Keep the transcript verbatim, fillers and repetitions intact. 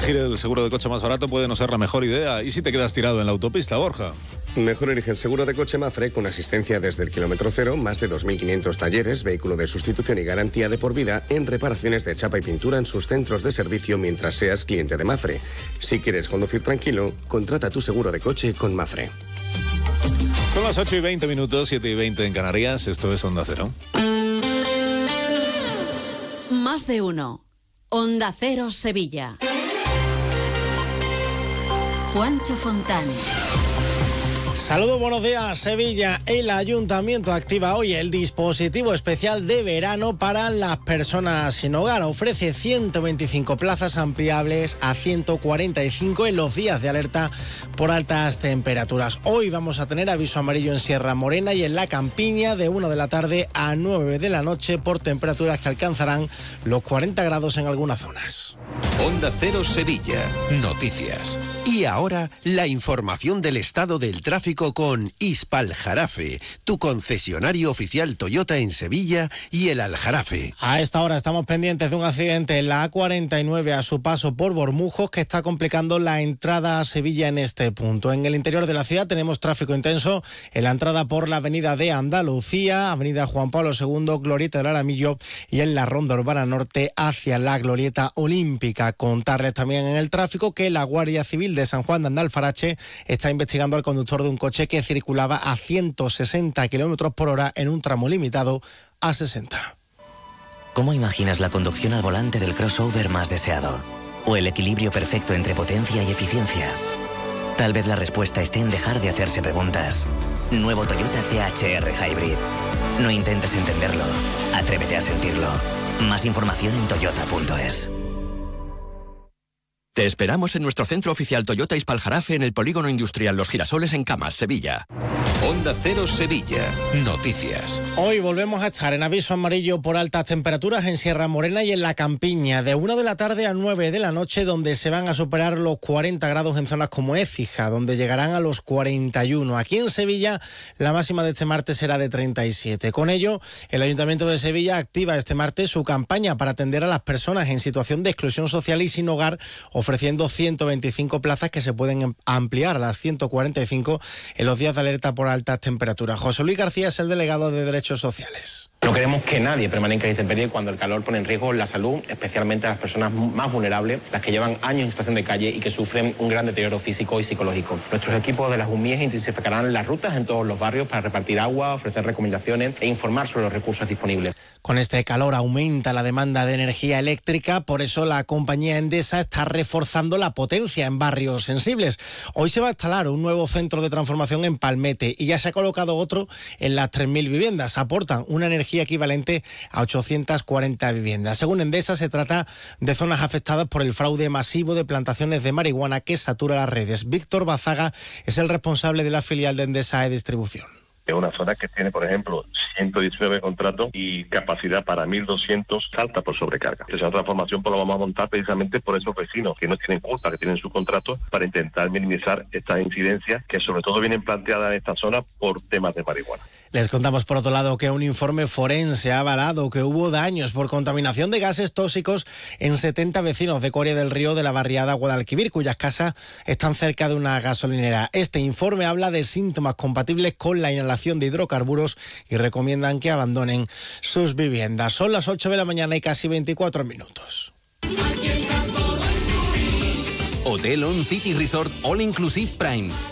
Elegir el seguro de coche más barato puede no ser la mejor idea. ¿Y si te quedas tirado en la autopista, Borja? Mejor elige el seguro de coche Mafre con asistencia desde el kilómetro cero, más de dos mil quinientos talleres, vehículo de sustitución y garantía de por vida en reparaciones de chapa y pintura en sus centros de servicio mientras seas cliente de Mafre. Si quieres conducir tranquilo, contrata tu seguro de coche con Mafre. Son las ocho y veinte minutos, siete y veinte en Canarias. Esto es Onda Cero. Más de uno. Onda Cero Sevilla. Juancho Fontán. Saludos, buenos días, Sevilla. El Ayuntamiento activa hoy el dispositivo especial de verano para las personas sin hogar. Ofrece ciento veinticinco plazas ampliables a ciento cuarenta y cinco en los días de alerta por altas temperaturas. Hoy vamos a tener aviso amarillo en Sierra Morena y en La Campiña de una de la tarde a nueve de la noche por temperaturas que alcanzarán los cuarenta grados en algunas zonas. Onda Cero Sevilla. Noticias. Y ahora, la información del estado del tráfico con Hispaljarafe, tu concesionario oficial Toyota en Sevilla y el Aljarafe. A esta hora estamos pendientes de un accidente en la A cuarenta y nueve a su paso por Bormujos que está complicando la entrada a Sevilla en este punto. En el interior de la ciudad tenemos tráfico intenso en la entrada por la avenida de Andalucía, avenida Juan Pablo segundo, Glorieta del Aramillo y en la Ronda Urbana Norte hacia la Glorieta Olímpica. Contarles también en el tráfico que la Guardia Civil de San Juan de Andalfarache está investigando al conductor de un coche que circulaba a ciento sesenta kilómetros por hora en un tramo limitado a sesenta. ¿Cómo imaginas la conducción al volante del crossover más deseado? ¿O el equilibrio perfecto entre potencia y eficiencia? Tal vez la respuesta esté en dejar de hacerse preguntas. Nuevo Toyota T H R Hybrid. No intentes entenderlo, atrévete a sentirlo. Más información en toyota punto es. Te esperamos en nuestro centro oficial Toyota Hispaljarafe en el Polígono Industrial Los Girasoles en Camas, Sevilla. Onda Cero Sevilla. Noticias. Hoy volvemos a estar en aviso amarillo por altas temperaturas en Sierra Morena y en La Campiña, de una de la tarde a nueve de la noche, donde se van a superar los cuarenta grados en zonas como Écija, donde llegarán a los cuarenta y uno. Aquí en Sevilla, la máxima de este martes será de treinta y siete. Con ello, el Ayuntamiento de Sevilla activa este martes su campaña para atender a las personas en situación de exclusión social y sin hogar, ofreciendo ciento veinticinco plazas que se pueden ampliar a las ciento cuarenta y cinco en los días de alerta por altas temperaturas. José Luis García es el delegado de Derechos Sociales. No queremos que nadie permanezca en intemperie cuando el calor pone en riesgo la salud, especialmente a las personas más vulnerables, las que llevan años en situación de calle y que sufren un gran deterioro físico y psicológico. Nuestros equipos de las U M I E intensificarán las rutas en todos los barrios para repartir agua, ofrecer recomendaciones e informar sobre los recursos disponibles. Con este calor aumenta la demanda de energía eléctrica, por eso la compañía Endesa está reforzando la potencia en barrios sensibles. Hoy se va a instalar un nuevo centro de transformación en Palmete y ya se ha colocado otro en las tres mil viviendas. Aportan una energía equivalente a ochocientas cuarenta viviendas. Según Endesa, se trata de zonas afectadas por el fraude masivo de plantaciones de marihuana que satura las redes. Víctor Bazaga es el responsable de la filial de Endesa e-Distribución. Es una zona que tiene, por ejemplo, ciento diecinueve contratos y capacidad para mil doscientos, salta por sobrecarga. Esa transformación pues, la vamos a montar precisamente por esos vecinos que no tienen culpa, que tienen su contrato, para intentar minimizar estas incidencias que sobre todo vienen planteadas en esta zona por temas de marihuana. Les contamos por otro lado que un informe forense ha avalado que hubo daños por contaminación de gases tóxicos en setenta vecinos de Coria del Río de la barriada Guadalquivir, cuyas casas están cerca de una gasolinera. Este informe habla de síntomas compatibles con la inhalación de hidrocarburos y recomiendan que abandonen sus viviendas. Son las ocho de la mañana y casi veinticuatro minutos. Hotel On City Resort All Inclusive Prime.